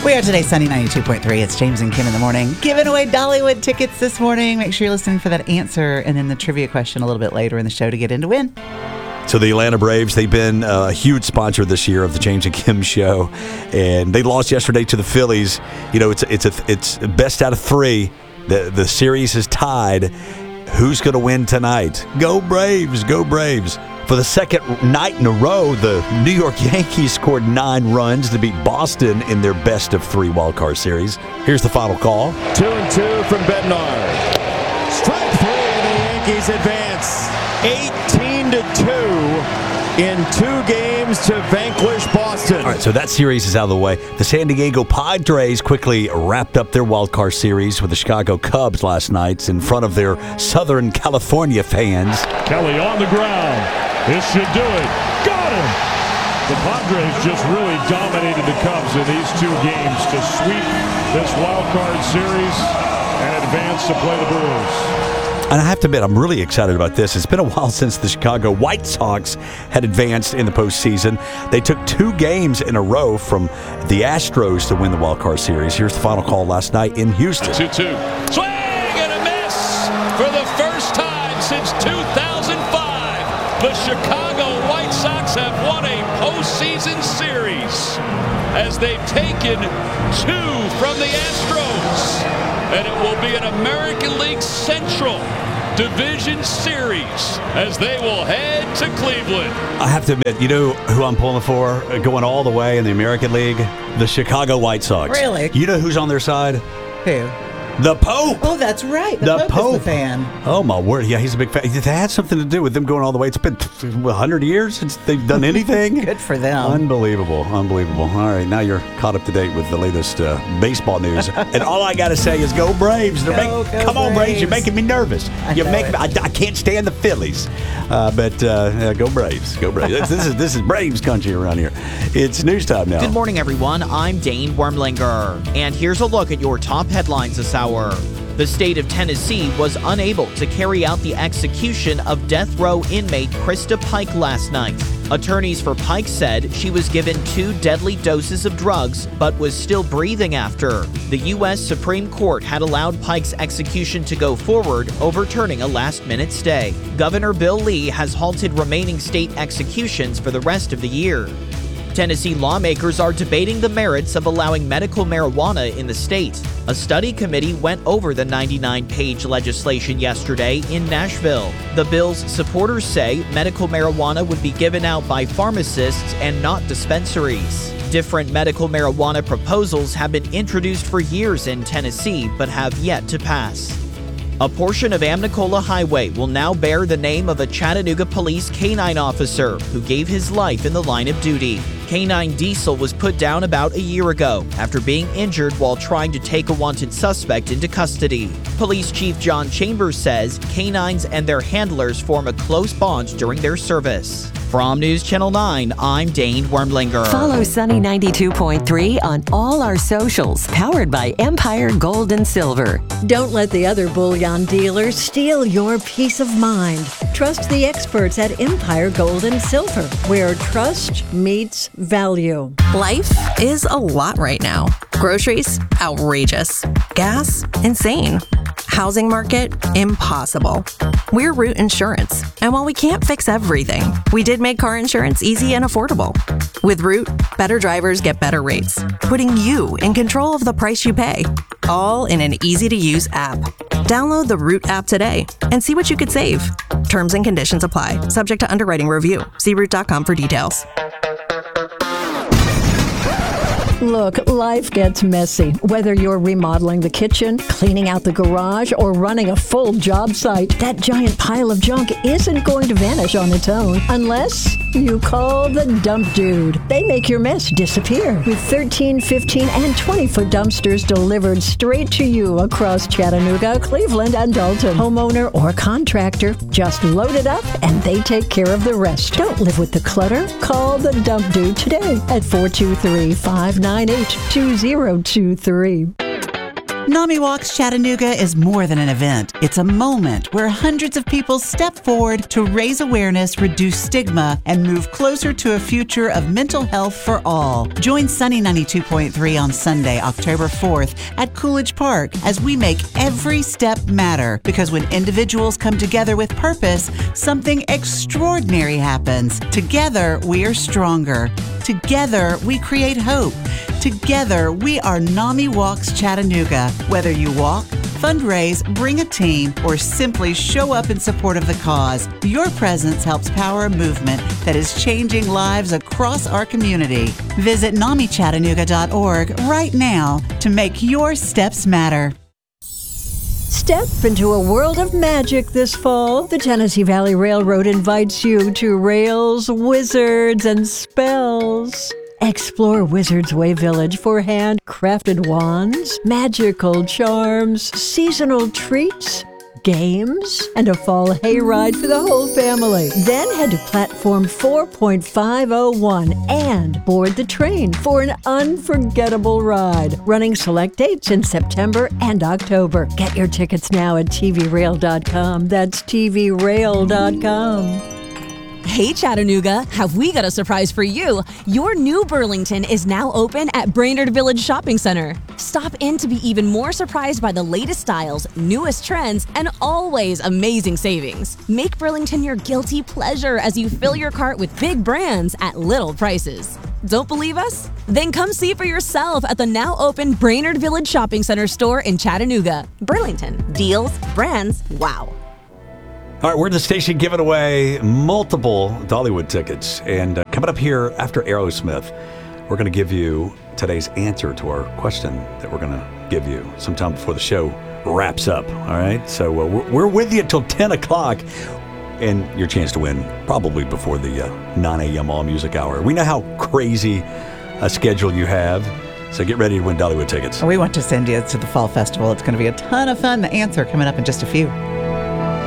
We are today Sunny 92.3. It's James and Kim in the morning. Giving away Dollywood tickets this morning. Make sure you're listening for that answer. And then the trivia question a little bit later in the show to get in to win. So the Atlanta Braves, they've been a huge sponsor this year of the James and Kim show. And they lost yesterday to the Phillies. You know, it's best out of three. The series is tied. Who's going to win tonight? Go Braves, go Braves. For the second night in a row, the New York Yankees scored 9 runs to beat Boston in their best of 3 wildcard series. Here's the final call. 2-2 from Bednar. Strike 3 and the Yankees advance 18-2 in 2 games to vanquish Boston. All right, so that series is out of the way. The San Diego Padres quickly wrapped up their wildcard series with the Chicago Cubs last night in front of their Southern California fans. Kelly on the ground. This should do it. Got him! The Padres just really dominated the Cubs in these 2 games to sweep this wild card series and advance to play the Brewers. And I have to admit, I'm really excited about this. It's been a while since the Chicago White Sox had advanced in the postseason. They took 2 games in a row from the Astros to win the wild card series. Here's the final call last night in Houston. 2-2. Swing and a miss for the first time since 2005. The Chicago White Sox have won a postseason series as they've taken 2 from the Astros. And it will be an American League Central Division Series as they will head to Cleveland. I have to admit, you know who I'm pulling for going all the way in the American League? The Chicago White Sox. Really? You know who's on their side? Who? The Pope. Oh, that's right. The Pope is the fan. Oh, my word. Yeah, he's a big fan. That had something to do with them going all the way. It's been 100 years since they've done anything. Good for them. Unbelievable. Unbelievable. All right, now you're caught up to date with the latest baseball news. And all I got to say is go Braves. Come on, Braves. You're making me nervous. I can't stand the Phillies. But go Braves. Go Braves. This is Braves country around here. It's news time now. Good morning, everyone. I'm Dane Wormlinger. And here's a look at your top headlines this hour. The state of Tennessee was unable to carry out the execution of death row inmate Krista Pike last night. Attorneys for Pike said she was given 2 deadly doses of drugs but was still breathing after. The U.S. Supreme Court had allowed Pike's execution to go forward, overturning a last-minute stay. Governor Bill Lee has halted remaining state executions for the rest of the year. Tennessee lawmakers are debating the merits of allowing medical marijuana in the state. A study committee went over the 99-page legislation yesterday in Nashville. The bill's supporters say medical marijuana would be given out by pharmacists and not dispensaries. Different medical marijuana proposals have been introduced for years in Tennessee but have yet to pass. A portion of Amnicola Highway will now bear the name of a Chattanooga police K-9 officer who gave his life in the line of duty. K-9 Diesel was put down about a year ago after being injured while trying to take a wanted suspect into custody. Police Chief John Chambers says K-9s and their handlers form a close bond during their service. From News Channel 9, I'm Dane Wormlinger. Follow Sunny 92.3 on all our socials, powered by Empire Gold and Silver. Don't let the other bullion dealers steal your peace of mind. Trust the experts at Empire Gold and Silver, where trust meets value. Life is a lot right now. Groceries, outrageous. Gas, insane. Housing market, impossible. We're Root Insurance, and while we can't fix everything, we did make car insurance easy and affordable. With Root, better drivers get better rates, putting you in control of the price you pay, all in an easy-to-use app. Download the Root app today and see what you could save. Terms and conditions apply, subject to underwriting review. See Root.com for details. Look, life gets messy. Whether you're remodeling the kitchen, cleaning out the garage, or running a full job site, that giant pile of junk isn't going to vanish on its own unless you call the Dump Dude. They make your mess disappear with 13, 15, and 20-foot dumpsters delivered straight to you across Chattanooga, Cleveland, and Dalton. Homeowner or contractor, just load it up and they take care of the rest. Don't live with the clutter. Call the Dump Dude today at 423-598-2023. NAMI Walks Chattanooga is more than an event. It's a moment where hundreds of people step forward to raise awareness, reduce stigma, and move closer to a future of mental health for all. Join Sunny 92.3 on Sunday, October 4th at Coolidge Park as we make every step matter, because when individuals come together with purpose, something extraordinary happens. Together, we are stronger. Together, we create hope. Together, we are NAMI Walks Chattanooga. Whether you walk, fundraise, bring a team, or simply show up in support of the cause, your presence helps power a movement that is changing lives across our community. Visit NAMIChattanooga.org right now to make your steps matter. Step into a world of magic this fall. The Tennessee Valley Railroad invites you to Rails, Wizards, and Spells. Explore Wizards Way Village for handcrafted wands, magical charms, seasonal treats, games, and a fall hayride for the whole family. Then head to platform 4.501 and board the train for an unforgettable ride. Running select dates in September and October. Get your tickets now at tvrail.com. That's tvrail.com. Hey Chattanooga, have we got a surprise for you? Your new Burlington is now open at Brainerd Village Shopping Center. Stop in to be even more surprised by the latest styles, newest trends, and always amazing savings. Make Burlington your guilty pleasure as you fill your cart with big brands at little prices. Don't believe us? Then come see for yourself at the now open Brainerd Village Shopping Center store in Chattanooga. Burlington, deals, brands, wow. All right, we're at the station giving away multiple Dollywood tickets. And coming up here after Aerosmith, we're going to give you today's answer to our question that we're going to give you sometime before the show wraps up. All right, so we're with you until 10 o'clock. And your chance to win probably before the 9 a.m. All Music Hour. We know how crazy a schedule you have. So get ready to win Dollywood tickets. We want to send you to the Fall Festival. It's going to be a ton of fun. The answer coming up in just a few.